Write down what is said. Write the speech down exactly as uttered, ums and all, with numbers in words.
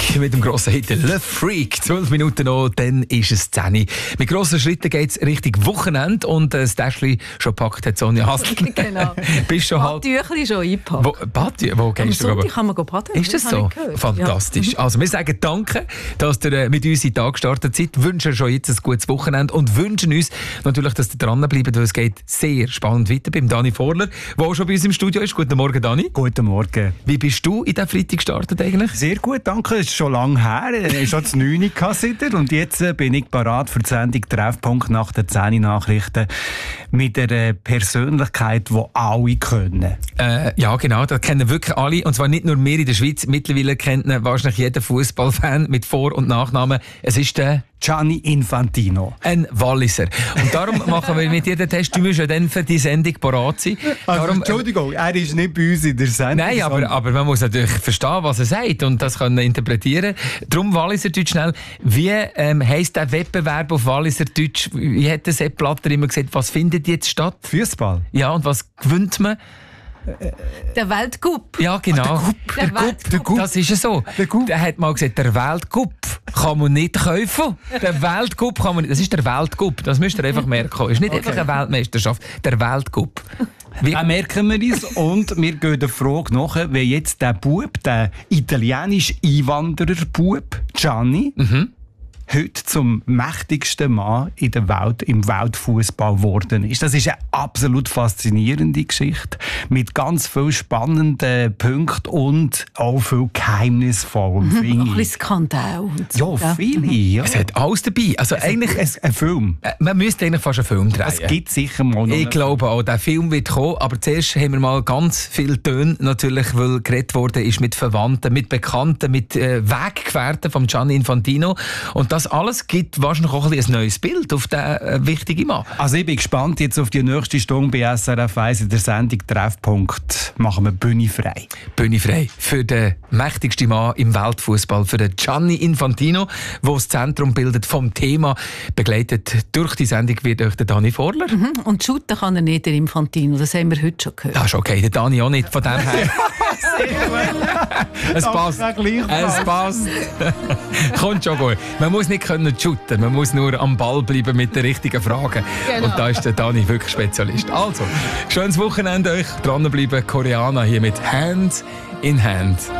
mit dem grossen Hit «Le Freak». zwölf Minuten noch, dann ist es zehn. Mit grossen Schritten geht es Richtung Wochenende und das Täschchen schon gepackt hat Sonja Hasler. Genau. Bist schon halt... Badtüchli schon eingepackt. Wo, Badtü wo gehst Am du? Sonntag kann man baden. Ist das, das so? Fantastisch. Ja. Also wir sagen danke, dass ihr mit uns in den Tag gestartet seid, wünschen schon jetzt ein gutes Wochenende und wünschen uns natürlich, dass ihr dranbleibt, weil es geht sehr spannend weiter beim Dani Vorler, der auch schon bei uns im Studio ist. Guten Morgen, Dani. Guten Morgen. Wie bist du in diesen Freitag gestartet eigentlich? Sehr gut, danke. Es ist schon lange her. Ich hatte schon neun und jetzt bin ich parat für die Sendung Treffpunkt nach den zehn Nachrichten mit einer Persönlichkeit, die alle können. Äh, ja, genau, das kennen wirklich alle. Und zwar nicht nur wir in der Schweiz. Mittlerweile kennt ihn wahrscheinlich jeder Fußballfan mit Vor- und Nachnamen. Es ist der Gianni Infantino. Ein Walliser. Und darum machen wir mit dir den Test. Du musst ja dann für die Sendung parat sein. Also, darum, Entschuldigung, er ist nicht bei uns in der Sendung. Nein, aber, aber man muss natürlich verstehen, was er sagt und das können interpretieren. Darum Walliserdeutsch schnell. Wie ähm, heisst der Wettbewerb auf Walliserdeutsch? Wie hat der Sepp Blatter immer gesagt, was findet jetzt statt? Fußball. Ja, und was gewinnt man? Der Weltcup. Ja, genau. Ah, der der Cup, der Cup. Das ist ja so. Der, der hat mal gesagt, der Weltcup kann man nicht kaufen. Der Weltcup kann man nicht. Das ist der Weltcup. Das müsst ihr einfach merken. Es ist nicht okay. Einfach eine Weltmeisterschaft. Der Weltcup. Dann merken wir es und wir gehen der Frage nach, wie jetzt der Bub, der italienische Einwanderer-Bub, Gianni, mhm. heute zum mächtigsten Mann in der Welt, im Weltfußball geworden ist. Das ist eine absolut faszinierende Geschichte mit ganz vielen spannenden Punkten und auch viel geheimnisvoll. Mhm, ein bisschen Skandal. Und so. Ja, viele. Ja. Es hat alles dabei. Also es eigentlich ein, ein Film. Äh, man müsste eigentlich fast einen Film drehen. Es gibt sicher mal noch. Ich glaube auch, der Film wird kommen. Aber zuerst haben wir mal ganz viele Töne, natürlich, weil geredet worden ist mit Verwandten, mit Bekannten, mit äh, Weggefährten von Gianni Infantino. Und das alles gibt wahrscheinlich auch ein, ein neues Bild auf diesen äh, wichtigen Mann. Also ich bin gespannt jetzt auf die nächste Stunde bei S R F eins in der Sendung Treffpunkt. Machen wir Bühne frei. Bühne frei für den mächtigsten Mann im Weltfußball, für den Gianni Infantino, der das Zentrum bildet vom Thema. Begleitet durch die Sendung wird euch der Dani Vorler. Mhm. Und shooten kann er nicht, der Infantino. Das haben wir heute schon gehört. Das ist okay, der Dani auch nicht. Von dem her. Es passt. Es passt. Kommt schon gut. Man muss nicht können shooten, man muss nur am Ball bleiben mit den richtigen Fragen. Genau. Und da ist der Dani wirklich Spezialist. Also, schönes Wochenende euch. Dranbleiben, Koreaner hier mit Hand in Hand.